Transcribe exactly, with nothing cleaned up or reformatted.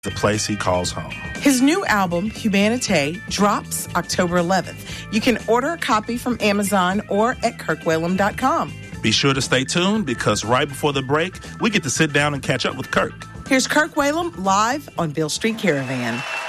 the place he calls home. His new album, Humanité, drops October eleventh. You can order a copy from Amazon or at kirk whalum dot com. Be sure to stay tuned because right before the break, we get to sit down and catch up with Kirk. Here's Kirk Whalum live on Beale Street Caravan.